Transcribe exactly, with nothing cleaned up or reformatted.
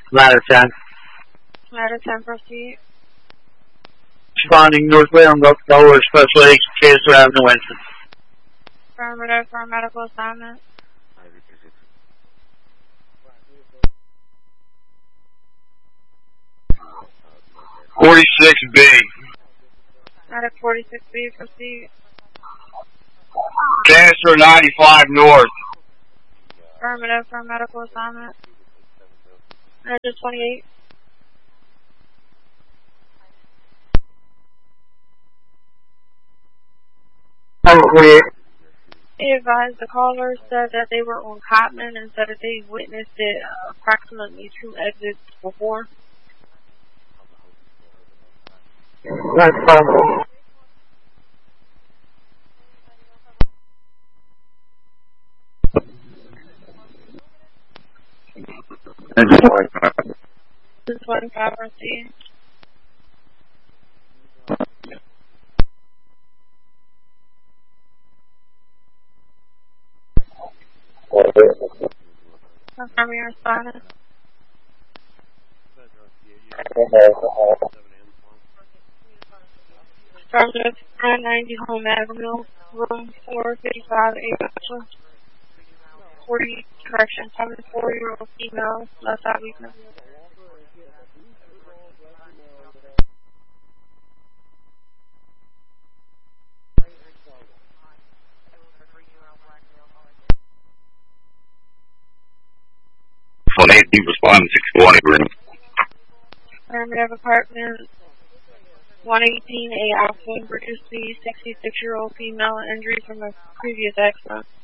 Ladder ten. Ladder ten, proceed. Responding northway on Gulf Delaware Expressway, Chaser Avenue, Winston. Affirmative for a medical assignment. forty-six B. Medic forty-six B, proceed. Chaser ninety-five North. Affirmative for a medical assignment. Medic twenty-eight. He advised the caller said that they were on Cotman and said that they witnessed it approximately two exits before. That's fine. This is twenty-five, proceed. Confirm your status. Affirmative, nine ninety Home Avenue, room four fifty-five, eight forty, correction, seventy-four year old female, left eye weakness. one eighty, responding six twenty room. Affirmative, apartment one eighteen A Alpha, Bridges B, sixty-six year old female, injury from a previous accident.